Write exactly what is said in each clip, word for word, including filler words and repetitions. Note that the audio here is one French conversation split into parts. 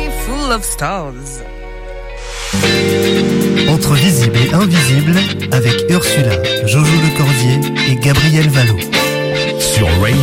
Full of Stars. Entre visible et invisible, avec Ursula, Jojo Lecordier et Gabriel Vallot. Sur Radio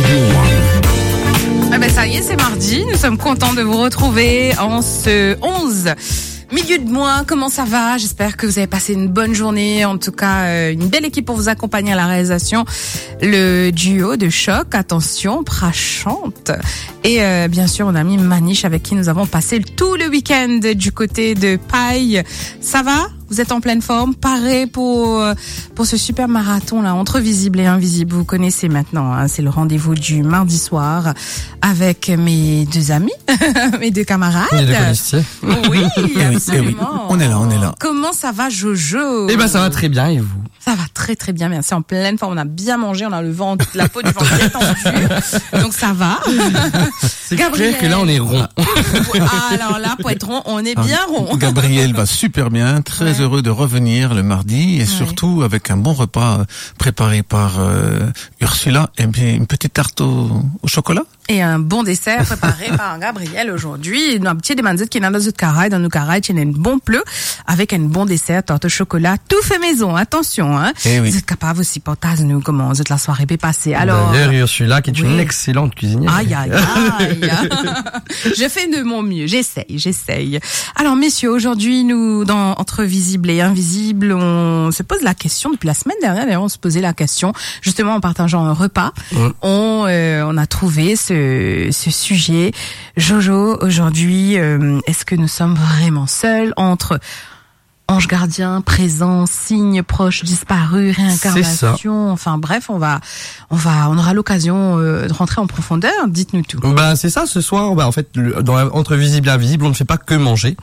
One. Ah ben ça y est, c'est mardi. Nous sommes contents de vous retrouver en ce onze milieu de mois. Comment ça va? J'espère que vous avez passé une bonne journée. En tout cas, euh, une belle équipe pour vous accompagner à la réalisation. Le duo de choc. Attention, Prachante. Et euh, bien sûr, on a mis Maniche avec qui nous avons passé tout le week-end du côté de Paille. Ça va? Vous êtes en pleine forme, paré pour pour ce super marathon là entre visible et invisible. Vous connaissez maintenant, hein, c'est le rendez-vous du mardi soir avec mes deux amis, mes deux camarades. Les deux colistiers. Oui, absolument. Eh oui, on est là, on est là. Comment ça va, Jojo? Eh ben ça va très bien, et vous? Ça va très très bien, merci. En pleine forme, on a bien mangé, on a le ventre, la peau du ventre bien tendue, donc ça va. C'est clair que là on est rond. Ah, alors là, pour être rond, on est bien rond. Gabriel va super bien, très ouais. heureux de revenir le mardi et ouais. surtout avec un bon repas préparé par euh, Ursula et une petite tarte au, au chocolat. Et un bon dessert préparé par Gabriel aujourd'hui. Un petit demandé qui est dans notre caraï, dans nos caraï, qui est un bon pleu avec un bon dessert, tarte au chocolat, tout fait maison. Attention, hein. Eh oui. Vous êtes capable aussi, partage nous comment toute la soirée peut passer. Alors. D'ailleurs, Ursula, qui est oui. une excellente cuisinière. Aïe, aïe, aïe. Je fais de mon mieux. J'essaye, j'essaye. Alors, messieurs, aujourd'hui, nous, dans Entre visible et invisible, on se pose la question depuis la semaine dernière. D'ailleurs, on se posait la question, justement, en partageant un repas. Mmh. On, euh, on a trouvé ce ce sujet. Jojo, aujourd'hui, euh, est-ce que nous sommes vraiment seuls entre ange gardien, présent, signe proche, disparu, réincarnation, enfin bref, on va, on va, on aura l'occasion euh, de rentrer en profondeur. Dites-nous tout. Bah c'est ça ce soir. Bah en fait, le, dans la, entre visible et invisible, on ne fait pas que manger.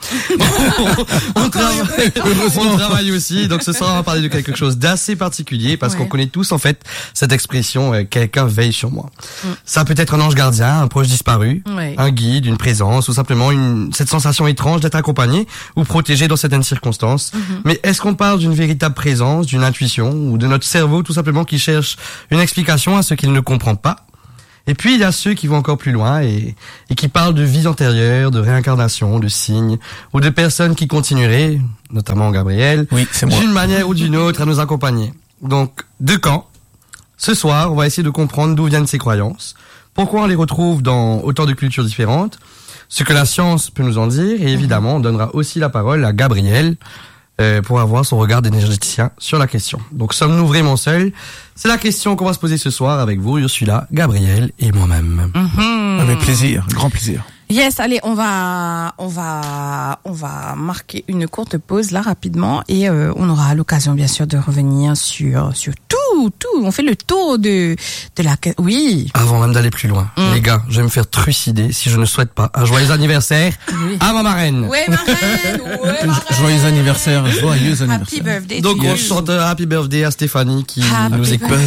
on, travaille, on travaille aussi. Donc ce soir, on va parler de quelque chose d'assez particulier parce ouais. qu'on connaît tous en fait cette expression euh, quelqu'un veille sur moi. Mm. Ça peut être un ange gardien, un proche disparu, ouais. un guide, une présence, ou simplement une cette sensation étrange d'être accompagné ou protégé dans certaines circonstances. Mm-hmm. Mais est-ce qu'on parle d'une véritable présence, d'une intuition ou de notre cerveau tout simplement qui cherche une explication à ce qu'il ne comprend pas? Et puis il y a ceux qui vont encore plus loin et, et qui parlent de vie antérieure, de réincarnation, de signes ou de personnes qui continueraient, notamment Gabriel, oui, c'est moi. d'une manière ou d'une autre à nous accompagner. Donc, deux camps. Ce soir, on va essayer de comprendre d'où viennent ces croyances, pourquoi on les retrouve dans autant de cultures différentes, ce que la science peut nous en dire, et évidemment, on donnera aussi la parole à Gabriel euh, pour avoir son regard d'énergéticien sur la question. Donc, sommes-nous vraiment seuls? C'est la question qu'on va se poser ce soir avec vous, Ursula, Gabriel et moi-même. Mm-hmm. Avec plaisir, grand plaisir. Yes, allez, on va, on va, on va marquer une courte pause là rapidement et euh, on aura l'occasion bien sûr de revenir sur sur tout, tout. On fait le tour de de la, oui. Avant même d'aller plus loin, mm. les gars, je vais me faire trucider si je ne souhaite pas un joyeux anniversaire oui. à ma marraine. Ouais, marraine, ouais, marraine. Joyeux anniversaire, joyeux anniversaire. Happy birthday. Donc to on you. chante Happy Birthday à Stéphanie qui Happy nous écoute.